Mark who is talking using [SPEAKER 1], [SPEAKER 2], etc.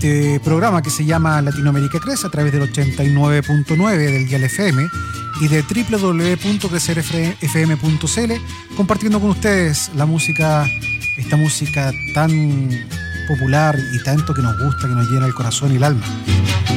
[SPEAKER 1] este programa que se llama Latinoamérica Crece a través del 89.9 del dial FM y de www.crecerfm.cl, compartiendo con ustedes la música, esta música tan popular y tanto que nos gusta, que nos llena el corazón y el alma.